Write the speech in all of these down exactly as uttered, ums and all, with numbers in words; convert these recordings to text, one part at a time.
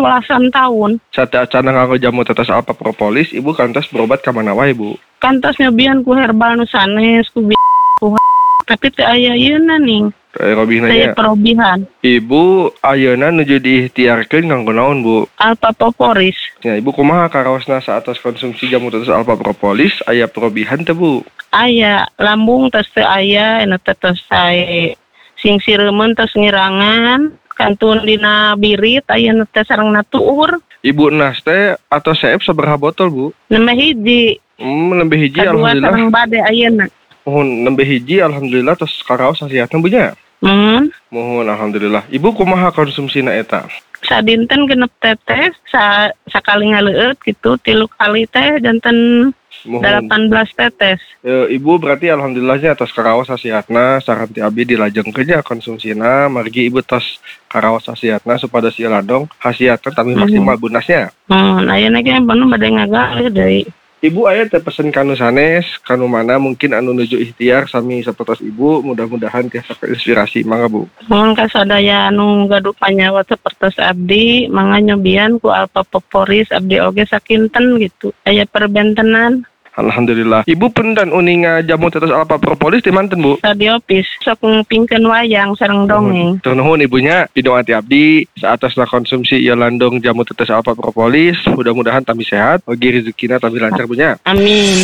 belasan tahun. Saat acan nganggo jamu tetes alpha propolis, ibu kantos berobat ka mana wae, Bu? Kantos nyobian ku herbal nu sanes ku bi- ku tapi teu aya ieuna ning. Robihna Saya perobihan. Ibu ayeuna nuju diikhtiarkeun nganggo naon, Bu? Alpha propolis. Ya, Ibu kumaha karaosna saatos konsumsi jamu tetes alpha propolis aya perobihan teu, Bu? Aya lambung tos teu aya, anu tos sae sing sireumeun tos ngirangan, kantun dina birit aya nu teh sareng natuur. Ibu nas teh atau seep sabaraha botol, Bu? Nembe hiji. Hmm, nembe hiji Kadua alhamdulillah. sareng bade ayeuna. Mohon nembe hiji alhamdulillah tos karaos hasiatna, Bu nya. Hmm. Mohon alhamdulillah. Ibu kumaha konsumsina eta? Sadinten genep tetes, sa sakali ngaleueut gitu, tilu kali teh janten delapan belas tetes. E, ibu berarti alhamdulillahnya atas karaos hasiatna saran ti abdi dilajengkeun nya konsumsina, margi ibu tos karaos hasiatna supada si landong hasiatna tapi maksimal Hmm. bunasnya. Hmm, ayeuna ge bener bade ngagalih deui. Ibu aya teh pesen kanu sanes, kanu mana mungkin anu nuju ikhtiar sami sapertos ibu, mudah-mudahan tiasa inspirasi mangga, Bu. Mohon kasadaya anu gaduh panyawa sapertos abdi, mangga nyobian ku alpha propolis abdi oge sakinten gitu. Aya perbentenan. Alhamdulillah. Ibu pendan uninga jamu tetes alpha propolis di manten, Bu? Radio Pis sok ngpingkeun wayang sareng dongeng. Tur nuhun ibunya, pidong ati abdi saatasna konsumsi ieu landong jamu tetes alpha propolis, mudah-mudahan tambi sehat, ogi rezekina tambi lancar, bunya. Amin.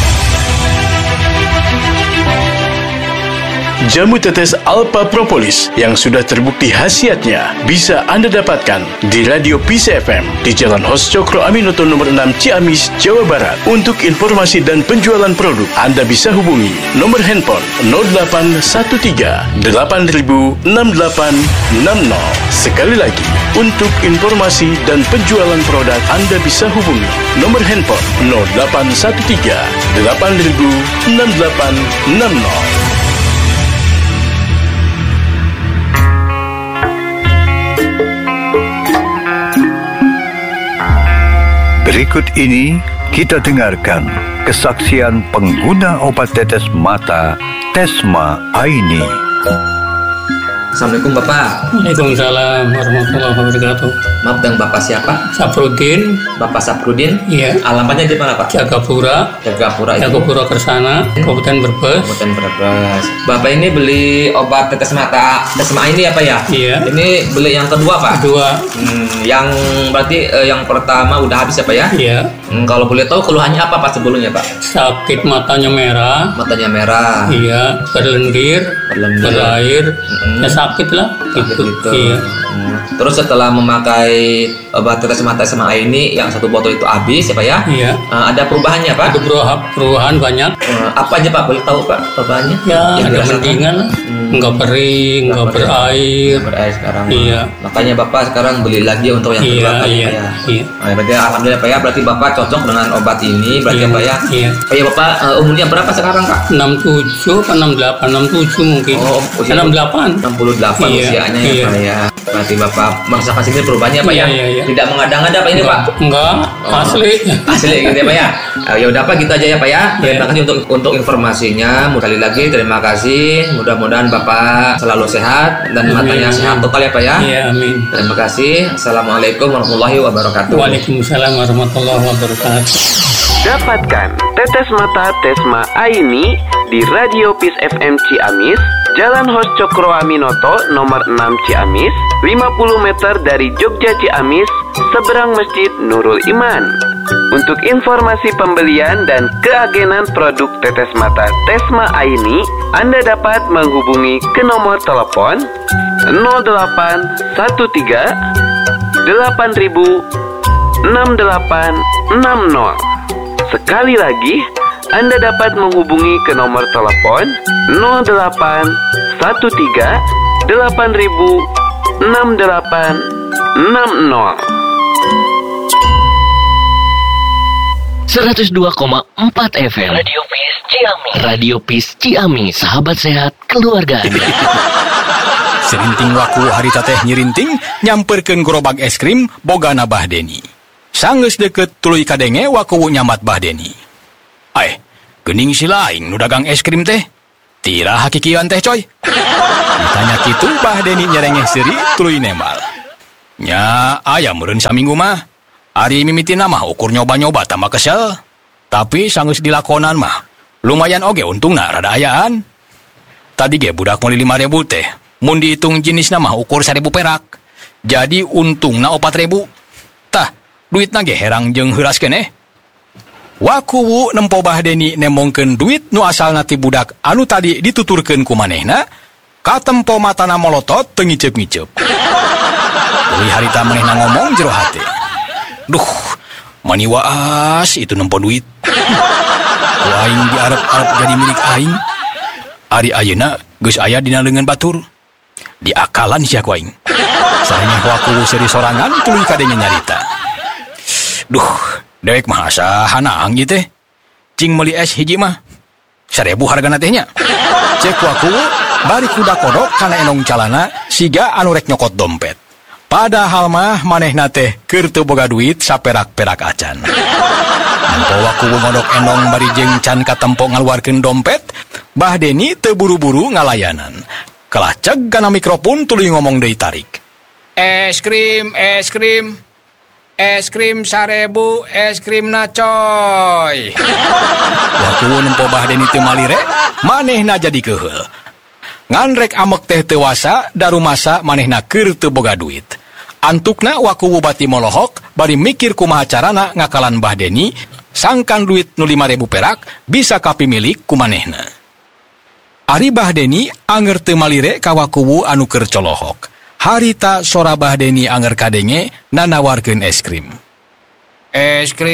Jamu tetes alpha propolis yang sudah terbukti khasiatnya bisa Anda dapatkan di Radio Peace F M di Jalan Hos Cokro Aminoto nomor enam Ciamis, Jawa Barat. Untuk informasi dan penjualan produk, Anda bisa hubungi nomor handphone nol delapan satu tiga delapan nol enam delapan enam nol. Sekali lagi, untuk informasi dan penjualan produk, Anda bisa hubungi nomor handphone nol delapan satu tiga delapan nol enam delapan enam nol. Berikut ini kita dengarkan kesaksian pengguna obat tetes mata Tesma Aini. Assalamualaikum Bapak. Waalaikumsalam warahmatullahi wabarakatuh. Maaf, dengan Bapak siapa? Saprudin. Bapak Saprudin? Iya. Alamatnya di mana Pak? Jagapura. Jagapura itu. Jagapura Kersana, Kabupaten Brebes. Kabupaten Brebes. Bapak ini beli obat tetes mata Tesma ini ya Pak ya? Iya. Ini beli yang kedua Pak? Kedua. Hmm, yang berarti eh, yang pertama udah habis ya Pak ya? Iya. Hmm, kalau boleh tahu keluhannya apa Pak sebelumnya Pak? Sakit matanya merah. Matanya merah. Iya. Berlendir. Berlendir. Berair. Mm-hmm. Ya sakit lah. Gitu. gitu. Iya. Hmm. Terus setelah memakai obat tetes mata Tesma ini yang satu botol itu habis ya Pak ya? Iya. Uh, ada perubahannya Pak? Ada perubahan, perubahan banyak. Uh, apa aja Pak? Boleh tahu Pak perubahannya? Ya, yang ada dirasakan? mendingan lah. Hmm. Enggak kering, enggak berair. Nggak berair sekarang. Iya. Makanya Bapak sekarang beli lagi untuk yang kedua Iya, kali iya, Pak ya. iya. Nah, berarti alhamdulillah Pak ya, berarti Bapak cocok dengan obat ini, berarti Iya, Pak ya. iya. Pak ya Bapak uh, umurnya berapa sekarang Pak? enam puluh tujuh atau enam puluh delapan, enam puluh tujuh mungkin. Oh, usia enam puluh delapan. enam puluh delapan Iya, usianya ya iya. Pak ya. Berarti Bapak merasakan sendiri perubahannya Pak Iya, ya. iya, iya. Tidak mengada-ngada Pak ini Pak. Enggak, Oh. asli. Asli gitu ya Pak ya. Uh, ya udah Pak, gitu aja ya Pak ya. Terima Iya. kasih untuk untuk informasinya. Sekali lagi terima kasih. Mudah-mudahan Bapak selalu sehat dan Amin, matanya amin. sehat total ya Pak ya. Iya, amin. Terima kasih. Assalamualaikum warahmatullahi wabarakatuh. Waalaikumsalam warahmatullahi wabarakatuh. Dapatkan tetes mata Tesma Aini di Radio Peace F M Ciamis, Jalan Hos Cokro Aminoto nomor enam Ciamis, lima puluh meter dari Jogja Ciamis, seberang Masjid Nurul Iman. Untuk informasi pembelian dan keagenan produk tetes mata Tesma Aini, Anda dapat menghubungi ke nomor telepon nol delapan satu tiga delapan ribu enam delapan enam nol. Sekali lagi, Anda dapat menghubungi ke nomor telepon nol delapan satu tiga delapan ribu enam delapan enam nol. seratus dua koma empat F M Radio Peace Ciamis. Radio Peace Ciamis, sahabat sehat keluarga Anda. Serinting waku harita teh nyirinting nyamperkeun gerobak es krim bogana Bah Deni. Sanggeus deket tuluy kadenge waku nyamat Bah Deni. Eh, geuning si laing nu dagang es krim teh. Tira hakikian teh coy. Ditanya kitu Bah Deni nyerengeh seuri tuluy nemal. Nya, aya meureun saminggu mah. Ari mimitina mah ukur nyoba-nyoba tambah kesel. Tapi sanggeus dilakonan mah lumayan oge untungna rada ayaan. Tadi ge budak meuli lima ribu teh. Mun dihitung jenisna mah ukur seribu perak. Jadi untungna opat ribu. Tah, duitna ge herang jeung heuras keneh. Wakuwu nempo Bahdeni nemongkeun duit nu asalna ti budak anu tadi dituturkeun ku manehna, katempo matana molotot teu ngiceup-ngiceup. Tuluy harita manehna ngomong jero hate. Duh, mani waas itu nempo duit. Ku aing diarep-arep jadi milik aing. Ari ayeuna geus aya dina leungeun batur. Diakalan sia ku aing. Sareng wakuwu seri sorangan tuluy kadenge nyarita. Duh, dewek mah asa hanaang ieu teh. Cing meuli es hiji mah seribu hargana teh nya. Cek wakuwu bari kuda kodok kana enong calana siga anu rek nyokot dompet. Padahal mah manehna teh keur teu boga duit saperak-perak acan. Nampo wakuwu ngodok enong bari jeung can katempo ngaluarkeun dompet, Bahdeni teu buru-buru ngalayanan. Kelaceg kana mikrofon tuluy ngomong deui tarik. Es krim, es krim. Es krim sarebu, es krim nacoy. Wakuwu nempo Bahdeni teu malire, manehna jadi keheul. Ngan rek amek teh teu wasa, darumasa manehna keur teu boga duit. Antukna wakuwu bati molohok, bari mikir kumaha carana ngakalan Bahdeni, sangkan duit nu lima ribu perak bisa kapimilik ku manehna. Ari Bahdeni anger teu malire ka wakuwu anu keur colohok. Harita sora Bahdeni anger kadenge nanawarkeun es krim. Es krim